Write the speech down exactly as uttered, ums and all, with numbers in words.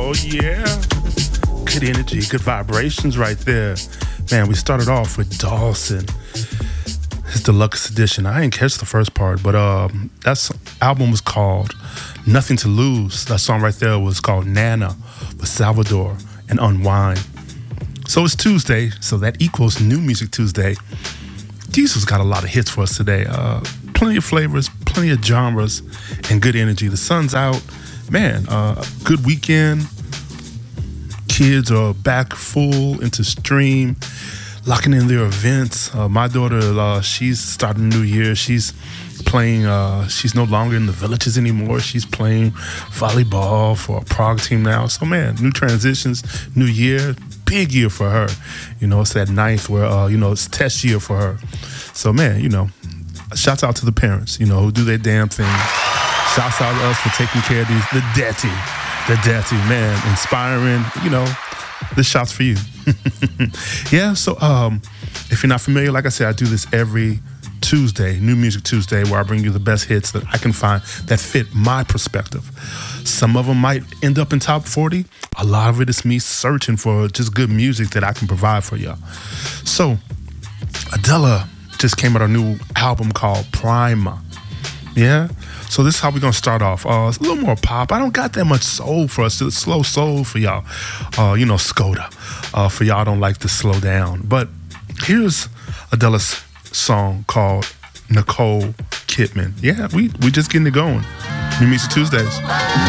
Oh, yeah. Good energy, good vibrations right there. Man, we started off with Dawson. His deluxe edition. I didn't catch the first part, but um, that album was called Nothing to Lose. That song right there was called Nana with Salvador and Unwind. So it's Tuesday, so that equals New Music Tuesday. Diesel's got a lot of hits for us today. Uh, plenty of flavors, plenty of genres, and good energy. The sun's out. Man, uh, good weekend. Kids are back full into stream, locking in their events. Uh, my daughter, uh, she's starting a new year. She's playing, uh, she's no longer in the villages anymore. She's playing volleyball for a Prague team now. So, man, new transitions, new year, big year for her. You know, it's that ninth where, uh, you know, it's test year for her. So, man, you know, shouts out to the parents, you know, who do their damn thing. Shouts out to us for taking care of these, the daddy, the daddy, man, inspiring, you know, this shot's for you. Yeah, so um, if you're not familiar, like I said, I do this every Tuesday, New Music Tuesday, where I bring you the best hits that I can find that fit my perspective. Some of them might end up in top forty. A lot of it is me searching for just good music that I can provide for y'all. So Adele just came out a new album called Prima. Yeah? So this is how we're going to start off. Uh, it's a little more pop. I don't got that much soul for us. It's slow soul for y'all. Uh, you know, Skoda. Uh, for y'all don't like to slow down. But here's Adele's song called Nicole Kidman. Yeah, we we just getting it going. New Music Tuesdays.